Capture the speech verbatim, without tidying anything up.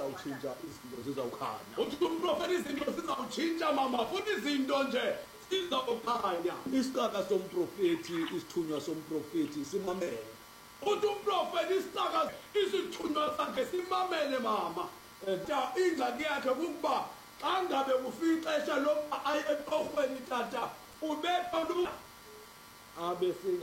izawutshintsha izinto zizawukhanya. uthi umprofeti izinto zizawutshintsha mama futhi izinto nje sizawukhanya. Isixaka somprofeti, isithunywa somprofeti simamele. uthi umprofeti isixaka isithunywa sakhe simamele mama. Ja ingxaki yakhe kukuba xa ngabe kufika ixesha lokuba aye etorhweni tata ubethwa abe